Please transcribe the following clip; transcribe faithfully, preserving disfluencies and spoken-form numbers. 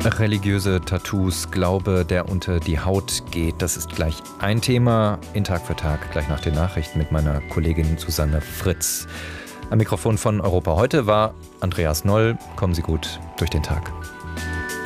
Religiöse Tattoos, Glaube, der unter die Haut geht, das ist gleich ein Thema in Tag für Tag, gleich nach den Nachrichten mit meiner Kollegin Susanne Fritz. Am Mikrofon von Europa heute war Andreas Noll. Kommen Sie gut durch den Tag.